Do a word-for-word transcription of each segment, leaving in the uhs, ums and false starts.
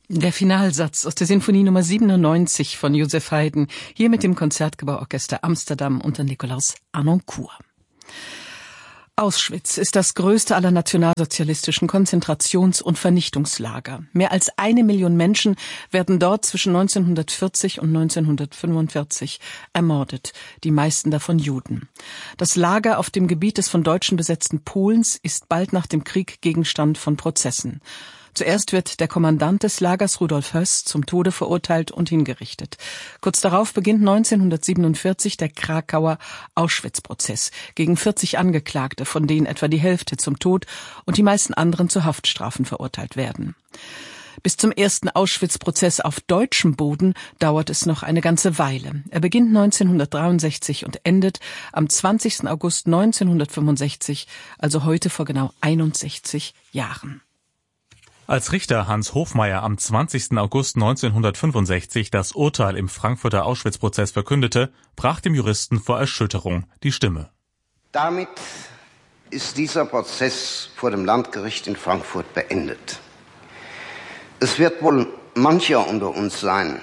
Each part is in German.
Der Finalsatz aus der Sinfonie Nummer siebenundneunzig von Joseph Haydn, hier mit dem Konzertgebauorchester Amsterdam unter Nikolaus Harnoncourt. Auschwitz ist das größte aller nationalsozialistischen Konzentrations- und Vernichtungslager. Mehr als eine Million Menschen werden dort zwischen neunzehnhundertvierzig und neunzehnhundertfünfundvierzig ermordet, die meisten davon Juden. Das Lager auf dem Gebiet des von Deutschen besetzten Polens ist bald nach dem Krieg Gegenstand von Prozessen. Zuerst wird der Kommandant des Lagers, Rudolf Höss, zum Tode verurteilt und hingerichtet. Kurz darauf beginnt neunzehnhundertsiebenundvierzig der Krakauer Auschwitz-Prozess gegen vierzig Angeklagte, von denen etwa die Hälfte zum Tod und die meisten anderen zu Haftstrafen verurteilt werden. Bis zum ersten Auschwitz-Prozess auf deutschem Boden dauert es noch eine ganze Weile. Er beginnt neunzehnhundertdreiundsechzig und endet am zwanzigsten August neunzehnhundertfünfundsechzig, also heute vor genau einundsechzig Jahren. Als Richter Hans Hofmeier am zwanzigsten August neunzehnhundertfünfundsechzig das Urteil im Frankfurter Auschwitz-Prozess verkündete, brach dem Juristen vor Erschütterung die Stimme. Damit ist dieser Prozess vor dem Landgericht in Frankfurt beendet. Es wird wohl mancher unter uns sein,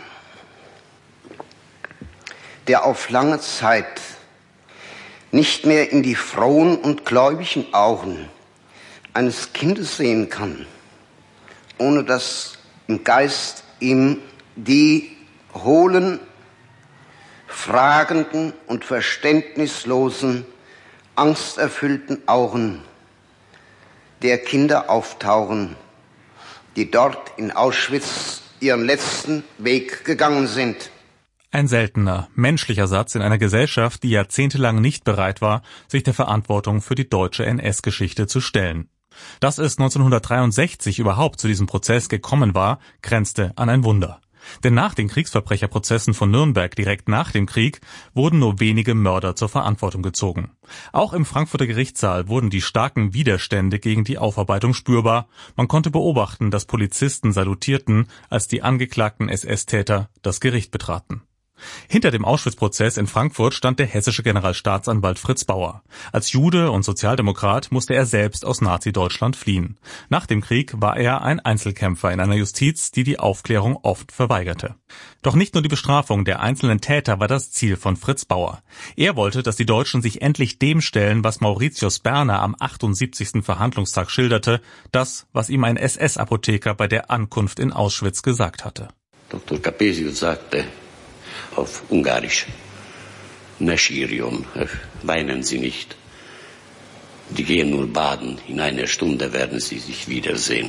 der auf lange Zeit nicht mehr in die frohen und gläubigen Augen eines Kindes sehen kann, ohne dass im Geist ihm die hohlen, fragenden und verständnislosen, angsterfüllten Augen der Kinder auftauchen, die dort in Auschwitz ihren letzten Weg gegangen sind. Ein seltener, menschlicher Satz in einer Gesellschaft, die jahrzehntelang nicht bereit war, sich der Verantwortung für die deutsche N S-Geschichte zu stellen. Dass es neunzehnhundertdreiundsechzig überhaupt zu diesem Prozess gekommen war, grenzte an ein Wunder. Denn nach den Kriegsverbrecherprozessen von Nürnberg direkt nach dem Krieg wurden nur wenige Mörder zur Verantwortung gezogen. Auch im Frankfurter Gerichtssaal wurden die starken Widerstände gegen die Aufarbeitung spürbar. Man konnte beobachten, dass Polizisten salutierten, als die angeklagten S S-Täter das Gericht betraten. Hinter dem Auschwitz-Prozess in Frankfurt stand der hessische Generalstaatsanwalt Fritz Bauer. Als Jude und Sozialdemokrat musste er selbst aus Nazi-Deutschland fliehen. Nach dem Krieg war er ein Einzelkämpfer in einer Justiz, die die Aufklärung oft verweigerte. Doch nicht nur die Bestrafung der einzelnen Täter war das Ziel von Fritz Bauer. Er wollte, dass die Deutschen sich endlich dem stellen, was Mauritius Berner am achtundsiebzigsten Verhandlungstag schilderte, das, was ihm ein S S-Apotheker bei der Ankunft in Auschwitz gesagt hatte. Doktor Capesius sagte auf Ungarisch: Ne sírjon, weinen Sie nicht. Die gehen nur baden, in einer Stunde werden sie sich wiedersehen.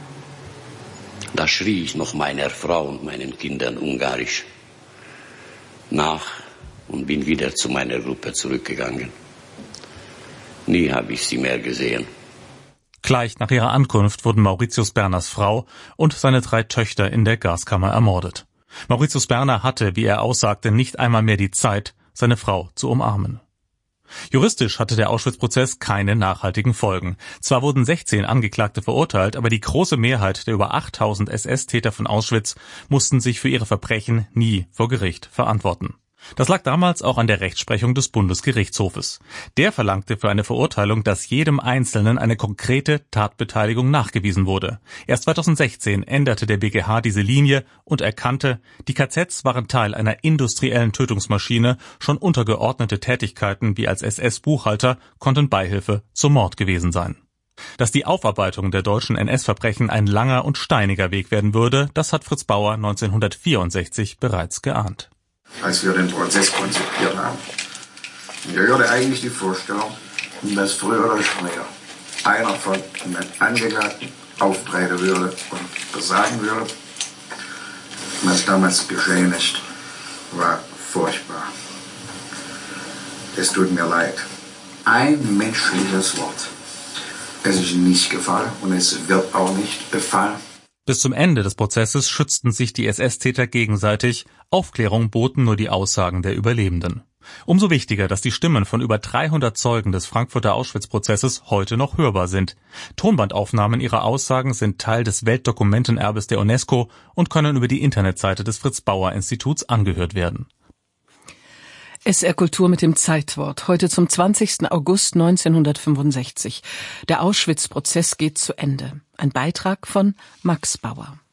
Da schrie ich noch meiner Frau und meinen Kindern Ungarisch nach und bin wieder zu meiner Gruppe zurückgegangen. Nie habe ich sie mehr gesehen. Gleich nach ihrer Ankunft wurden Mauritius Berners Frau und seine drei Töchter in der Gaskammer ermordet. Mauritius Berner hatte, wie er aussagte, nicht einmal mehr die Zeit, seine Frau zu umarmen. Juristisch hatte der Auschwitz-Prozess keine nachhaltigen Folgen. Zwar wurden sechzehn Angeklagte verurteilt, aber die große Mehrheit der über achttausend S S-Täter von Auschwitz mussten sich für ihre Verbrechen nie vor Gericht verantworten. Das lag damals auch an der Rechtsprechung des Bundesgerichtshofes. Der verlangte für eine Verurteilung, dass jedem Einzelnen eine konkrete Tatbeteiligung nachgewiesen wurde. Erst zweitausendsechzehn änderte der B G H diese Linie und erkannte, die K Zs waren Teil einer industriellen Tötungsmaschine, schon untergeordnete Tätigkeiten wie als S S-Buchhalter konnten Beihilfe zum Mord gewesen sein. Dass die Aufarbeitung der deutschen N S-Verbrechen ein langer und steiniger Weg werden würde, das hat Fritz Bauer neunzehnhundertvierundsechzig bereits geahnt. Als wir den Prozess konzipiert haben. Ich hörte eigentlich die Vorstellung, dass früher oder später einer von den Angeklagten auftreten würde und sagen würde, was damals geschehen ist, war furchtbar. Es tut mir leid. Ein menschliches Wort. Es ist nicht gefallen und es wird auch nicht gefallen. Bis zum Ende des Prozesses schützten sich die S S-Täter gegenseitig, Aufklärung boten nur die Aussagen der Überlebenden. Umso wichtiger, dass die Stimmen von über dreihundert Zeugen des Frankfurter Auschwitz-Prozesses heute noch hörbar sind. Tonbandaufnahmen ihrer Aussagen sind Teil des Weltdokumentenerbes der UNESCO und können über die Internetseite des Fritz-Bauer-Instituts angehört werden. S R Kultur mit dem Zeitwort. Heute zum zwanzigsten August neunzehnhundertfünfundsechzig. Der Auschwitz-Prozess geht zu Ende. Ein Beitrag von Max Bauer.